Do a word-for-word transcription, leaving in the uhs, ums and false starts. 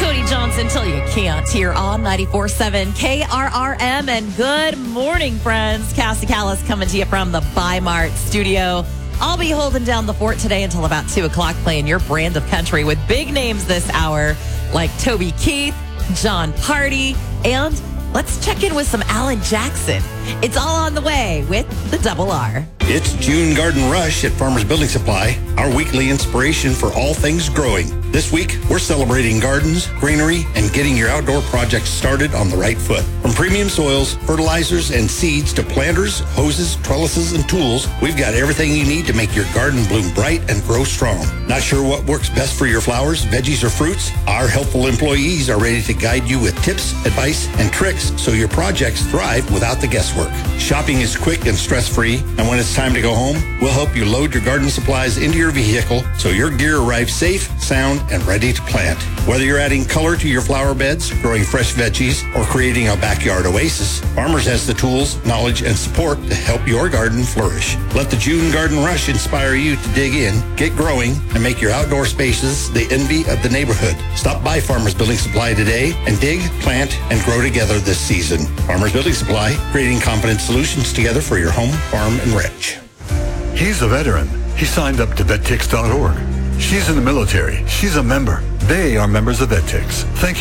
Cody Johnson, till you can't, here on ninety-four point seven K R R M. And good morning, friends. Cassie Callis coming to you from the Bi-Mart studio. I'll be holding down the fort today until about two o'clock, playing your brand of country with big names this hour, like Toby Keith, John Party, and let's check in with some Alan Jackson. It's all on the way with the Double R. It's June Garden Rush at Farmers Building Supply, our weekly inspiration for all things growing. This week, we're celebrating gardens, greenery, and getting your outdoor projects started on the right foot. From premium soils, fertilizers, and seeds to planters, hoses, trellises, and tools, we've got everything you need to make your garden bloom bright and grow strong. Not sure what works best for your flowers, veggies, or fruits? Our helpful employees are ready to guide you with tips, advice, and tricks so your projects thrive without the guesswork. Shopping is quick and stress-free, and when it's time to go home, we'll help you load your garden supplies into your vehicle so your gear arrives safe, sound, and ready to plant. Whether you're adding color to your flower beds, growing fresh veggies, or creating a backyard oasis, Farmers has the tools, knowledge, and support to help your garden flourish. Let the June Garden Rush inspire you to dig in, get growing, and make your outdoor spaces the envy of the neighborhood. Stop by Farmers Building Supply today and dig, plant, and grow together this season. Farmers Building Supply, creating confident solutions together for your home, farm, and ranch. He's a veteran. He signed up to vet tix dot org. She's in the military. She's a member. They are members of vet tix. Thank you.